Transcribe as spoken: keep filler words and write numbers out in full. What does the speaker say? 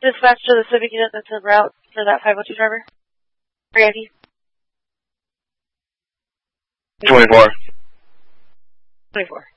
Dispatch to the Civic unit that's en route for that five oh two driver. Ready? twenty-four. twenty-four.